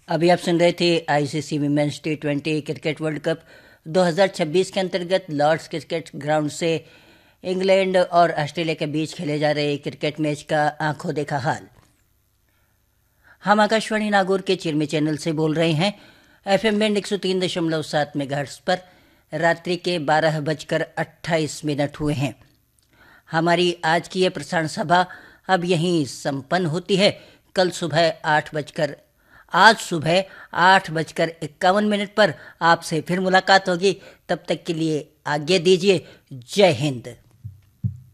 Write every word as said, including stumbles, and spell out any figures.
अभी आप सुन रहे थे ICC women's T twenty cricket world cup दो हज़ार छब्बीस के अंतर्गत लॉर्ड्स क्रिकेट ग्राउंड से इंग्लैंड और ऑस्ट्रेलिया के बीच खेले जा रहे क्रिकेट मैच का आंखों देखा हाल। हम आकाशवाणी नागौर के चिरमी चैनल से बोल रहे हैं। एफएम बैंड एक सौ तीन दशमलव सात मेगाहर्ट्ज पर रात्रि के बारह बजकर अट्ठाईस मिनट हुए हैं। हमारी आज की यह प्रसारण सभा अब यहीं संपन्न होती है। कल सुबह आठ बजकर आज सुबह आठ बजकर इक्यावन मिनट पर आपसे फिर मुलाकात होगी। तब तक के लिए आज्ञा दीजिए। जय हिंद।